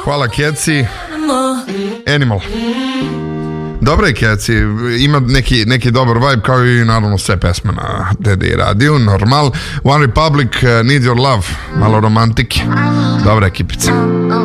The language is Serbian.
Hvala Keci. Animal. Dobra je Keci, ima neki dobar vibe, kao i naravno sve pesme na DD radiju. Normal. One Republic, Need Your Love, malo romantike. Dobra ekipica.